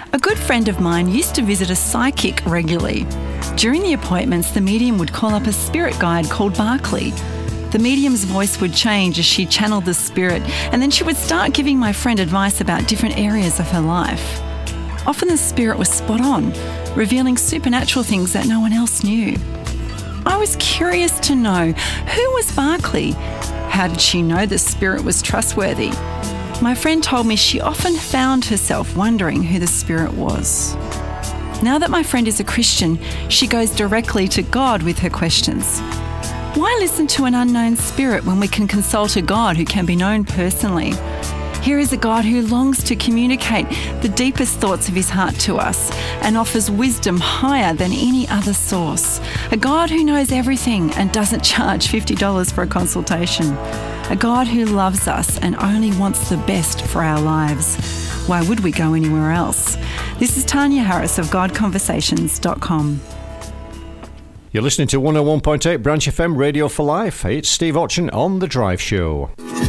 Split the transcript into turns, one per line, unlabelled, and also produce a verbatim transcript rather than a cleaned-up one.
A good friend of mine used to visit a psychic regularly. During the appointments, the medium would call up a spirit guide called Barclay. The medium's voice would change as she channeled the spirit, and then she would start giving my friend advice about different areas of her life. Often the spirit was spot on, revealing supernatural things that no one else knew. I was curious to know, who was Barclay? How did she know the spirit was trustworthy? My friend told me she often found herself wondering who the spirit was. Now that my friend is a Christian, she goes directly to God with her questions. Why listen to an unknown spirit when we can consult a God who can be known personally? Here is a God who longs to communicate the deepest thoughts of his heart to us and offers wisdom higher than any other source. A God who knows everything and doesn't charge fifty dollars for a consultation. A God who loves us and only wants the best for our lives. Why would we go anywhere else? This is Tanya Harris of God Conversations dot com.
You're listening to one oh one point eight Branch F M Radio for Life. It's Steve Otchen on The Drive Show.